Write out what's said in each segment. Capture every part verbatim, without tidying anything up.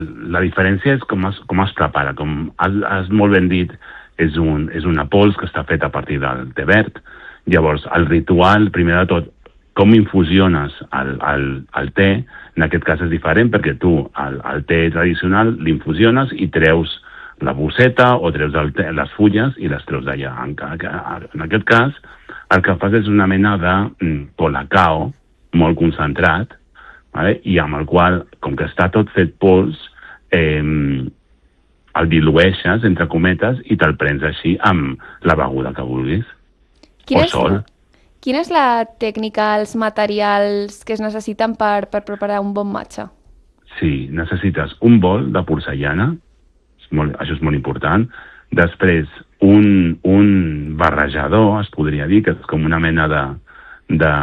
la diferència és com es, com es prepara. Com has, has molt ben dit, és, un, és una pols que està feta a partir del té verd. Llavors, el ritual, primer de tot, com infusiones el, el, el té, en aquest cas és diferent perquè tu el, el té tradicional l'infusiones i treus la bosseta o treus el té, les fulles i les treus d'allà. En, en aquest cas, el que fas és una mena de mm, colacao molt concentrat, vale? I amb el qual, com que està tot fet pols, eh, el dilueixes, entre cometes, i te'l prens així amb la beguda que vulguis. Quina o sol. És, quina és la tècnica, els materials que es necessiten per, per preparar un bon matxa? Sí, necessites un bol de porcellana, molt, això és molt important. Després, un, un barrejador, es podria dir, que és com una mena de... de,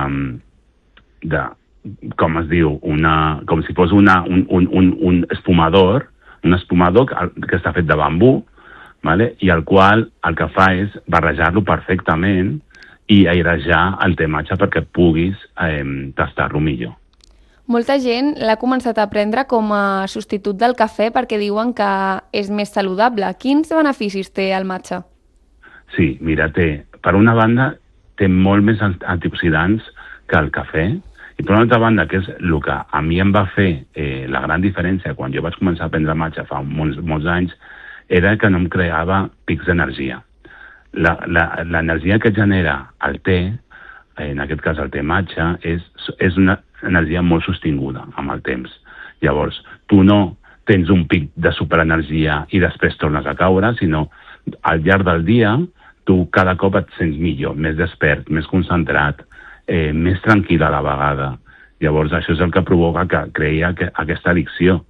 de com es diu, una, com si fos una, un, un, un, un espumador, un espumador que, que està fet de bambú, vale? I el qual el que fa és barrejar-lo perfectament i airejar el té matxa perquè puguis eh, tastar-lo millor. Molta gent l'ha començat a prendre com a substitut del cafè perquè diuen que és més saludable. Quins beneficis té el matxa? Sí, mira, té, per una banda, té molt més antioxidants que el cafè, i per una altra banda, que és el que a mi em va fer eh, la gran diferència quan jo vaig començar a prendre matxa fa molts, molts anys, era que no em creava pics d'energia. L'energia que genera el té, en aquest cas el té matxa, és, és una energia molt sostinguda amb el temps. Llavors, tu no tens un pic de superenergia i després tornes a caure, sinó al llarg del dia tu cada cop et sents millor, més despert, més concentrat, eh, més tranquil a la vegada. Llavors, això és el que provoca que creï aquesta addicció.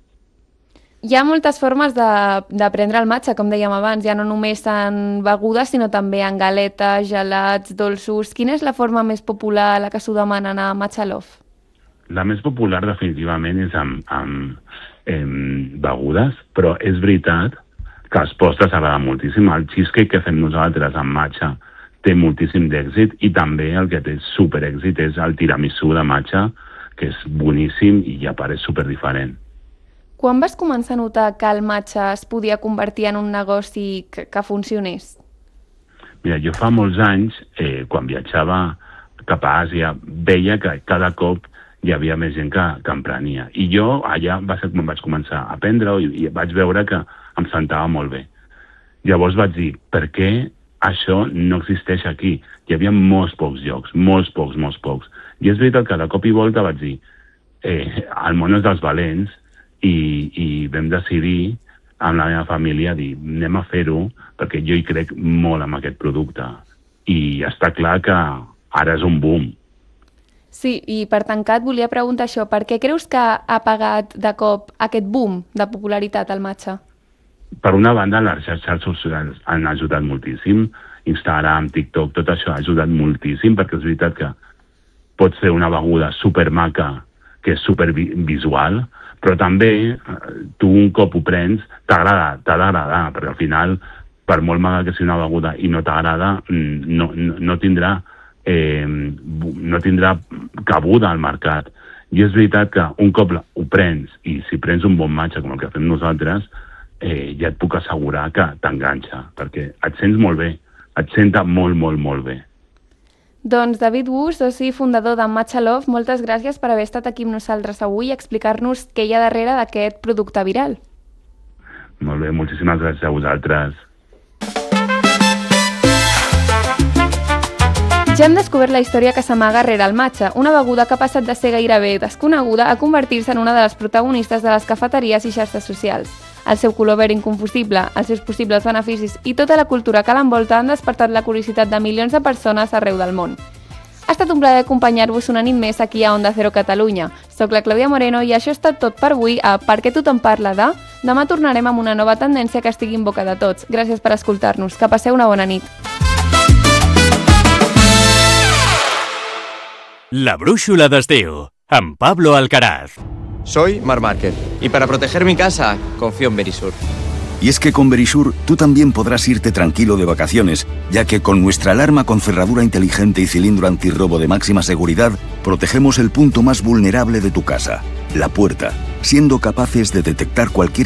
Hi ha moltes formes de, de prendre el matxa, com dèiem abans, ja no només en begudes, sinó també en galetes, gelats, dolços. Quina és la forma més popular, la que s'ho demanen a Matcha Love? La més popular definitivament és amb, amb eh, begudes, però és veritat que els postres agraden moltíssim. El cheesecake que fem nosaltres amb matxa té moltíssim d'èxit i també el que té super èxit és el tiramisú de matxa, que és boníssim i ja pareix super diferent. Quan vas començar a notar que el matxa es podia convertir en un negoci que, que funcionés? Mira, jo fa molts anys, eh, quan viatjava cap a Àsia, veia que cada cop hi havia més gent que, que em prenia. I jo allà va ser quan vaig començar a aprendre-ho i, i vaig veure que em sentava molt bé. Llavors vaig dir, per què això no existeix aquí? Hi havia molts pocs llocs, molts pocs, molts pocs. I és veritat que de cop i volta vaig dir, eh, el món és dels valents, i, i vam decidir amb la meva família dir, anem a fer-ho perquè jo hi crec molt en aquest producte. I està clar que ara és un boom. Sí, i per tancar et volia preguntar això, per què creus que ha pagat de cop aquest boom de popularitat al matxa? Per una banda, les xarxes socials han ajudat moltíssim. Instagram, TikTok, tot això ha ajudat moltíssim perquè és veritat que pots fer una beguda supermaca que és supervisual, però també tu un cop ho prens t'agrada, t'ha d'agradar, perquè al final, per molt maca que sigui una beguda i no t'agrada, no, no, no tindrà eh, no tindrà cabuda al mercat. I és veritat que un cop ho prens i si prens un bon matxa com el que fem nosaltres, eh, ja et puc assegurar que t'enganxa, perquè et sents molt bé, et senta molt, molt, molt bé. Doncs David Wu, soci fundador de Matcha Love, moltes gràcies per haver estat aquí amb nosaltres avui i explicar-nos què hi ha darrere d'aquest producte viral. Molt bé, moltíssimes gràcies a vosaltres. Ja hem descobert la història que s'amaga rere el matxa, una beguda que ha passat de ser gairebé desconeguda a convertir-se en una de les protagonistes de les cafeteries i xarxes socials. El seu color verd inconfusible, els seus possibles beneficis i tota la cultura que l'envolta han despertat la curiositat de milions de persones arreu del món. Ha estat un plaer acompanyar-vos una nit més aquí a Onda Cero Catalunya. Soc la Clàudia Moreno i això ha estat tot per avui a Per què tothom parla de... Demà tornarem amb una nova tendència que estigui en boca de tots. Gràcies per escoltar-nos. Que passeu una bona nit. La brúixola d'estiu, amb Pablo Alcaraz. Soy Marc Márquez y para proteger mi casa confío en Verisur. Y es que con Verisur tú también podrás irte tranquilo de vacaciones, ya que con nuestra alarma con cerradura inteligente y cilindro antirrobo de máxima seguridad, protegemos el punto más vulnerable de tu casa, la puerta, siendo capaces de detectar cualquier